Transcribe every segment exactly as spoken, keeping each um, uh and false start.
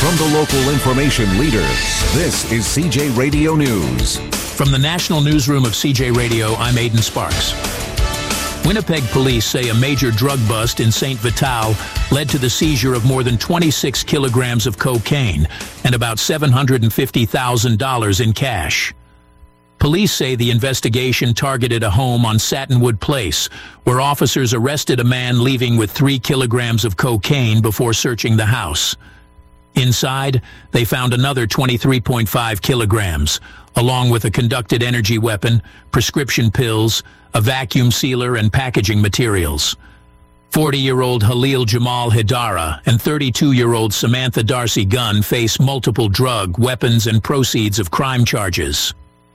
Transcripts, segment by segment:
From the local information leader, this is C J Radio News. From the National Newsroom of C J Radio, I'm Aidan Sparks. Winnipeg police say a major drug bust in Saint Vital led to the seizure of more than twenty-six kilograms of cocaine and about seven hundred fifty thousand dollars in cash. Police say the investigation targeted a home on Satinwood Place, where officers arrested a man leaving with three kilograms of cocaine before searching the house. Inside, they found another twenty-three point five kilograms, along with a conducted energy weapon, prescription pills, a vacuum sealer, and packaging materials. forty-year-old Halil Jamal Hidara and thirty-two-year-old Samantha Darcy Gunn face multiple drug, weapons, and proceeds of crime charges.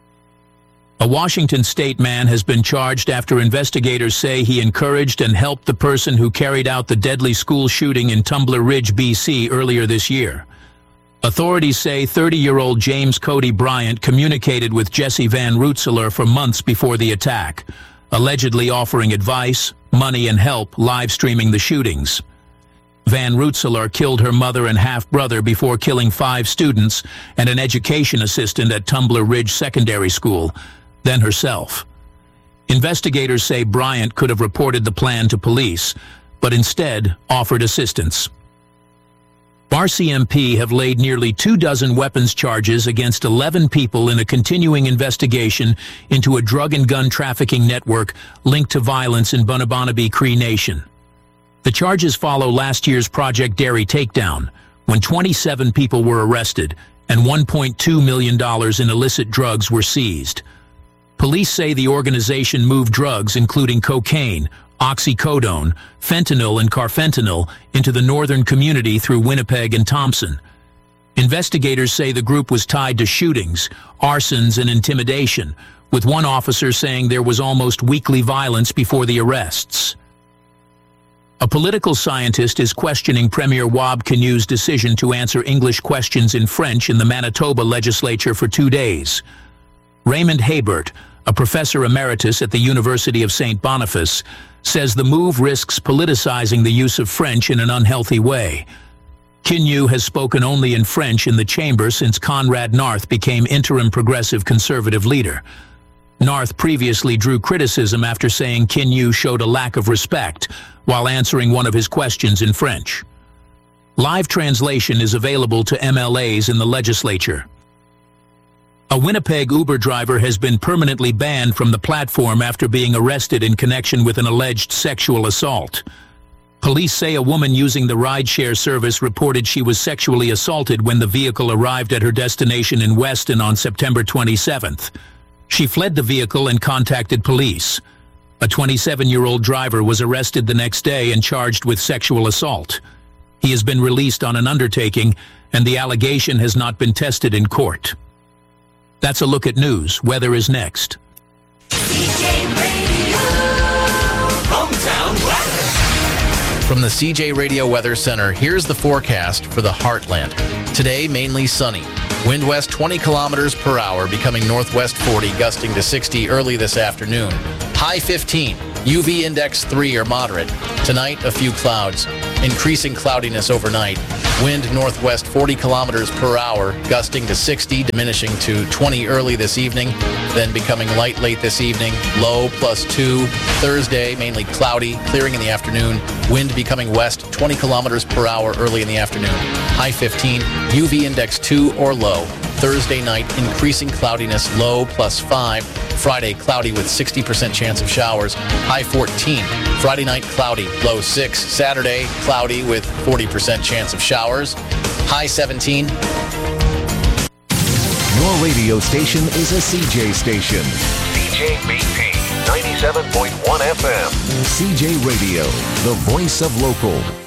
A Washington state man has been charged after investigators say he encouraged and helped the person who carried out the deadly school shooting in Tumbler Ridge, B C earlier this year. Authorities say thirty-year-old James Cody Bryant communicated with Jesse Van Rootselaar for months before the attack, allegedly offering advice, money, and help live streaming the shootings. Van Rootselaar killed her mother and half-brother before killing five students and an education assistant at Tumbler Ridge Secondary School, then herself. Investigators say Bryant could have reported the plan to police, but instead offered assistance. R C M P have laid nearly two dozen weapons charges against eleven people in a continuing investigation into a drug and gun trafficking network linked to violence in Bunabanabe Cree Nation. The charges follow last year's Project Dairy takedown, when twenty-seven people were arrested and one point two million dollars in illicit drugs were seized. Police say the organization moved drugs including cocaine, oxycodone, fentanyl, and carfentanil into the northern community through Winnipeg and Thompson. Investigators say the group was tied to shootings, arsons, and intimidation, with one officer saying there was almost weekly violence before the arrests. A political scientist is questioning Premier Wab Kinew's decision to answer English questions in French in the Manitoba legislature for two days. Raymond Haybert, a professor emeritus at the University of Saint Boniface, says the move risks politicizing the use of French in an unhealthy way. Kinew has spoken only in French in the chamber since Conrad Narth became interim progressive conservative leader. Narth previously drew criticism after saying Kinew showed a lack of respect while answering one of his questions in French. Live translation is available to M L As in the legislature. A Winnipeg Uber driver has been permanently banned from the platform after being arrested in connection with an alleged sexual assault. Police say a woman using the rideshare service reported she was sexually assaulted when the vehicle arrived at her destination in Weston on September twenty-seventh. She fled the vehicle and contacted police. A twenty-seven-year-old driver was arrested the next day and charged with sexual assault. He has been released on an undertaking, and the allegation has not been tested in court. That's a look at news. Weather is next. C J Radio Hometown Weather. From the C J Radio Weather Center, here's the forecast for the Heartland. Today, mainly sunny. Wind west twenty kilometers per hour, becoming northwest forty, gusting to sixty early this afternoon. High fifteen. U V index three or moderate. Tonight, a few clouds. Increasing cloudiness overnight. Wind northwest forty kilometers per hour, gusting to sixty, diminishing to twenty early this evening, then becoming light late this evening. Low plus two. Thursday, mainly cloudy, clearing in the afternoon. Wind becoming west twenty kilometers per hour early in the afternoon. High fifteen. U V index two or low. Thursday night, increasing cloudiness, low plus five. Friday, cloudy with sixty percent chance of showers, high fourteen. Friday night, cloudy, low six. Saturday, cloudy with forty percent chance of showers, high seventeen. Your radio station is a C J station. C J B P ninety-seven point one F M. C J Radio, the voice of local.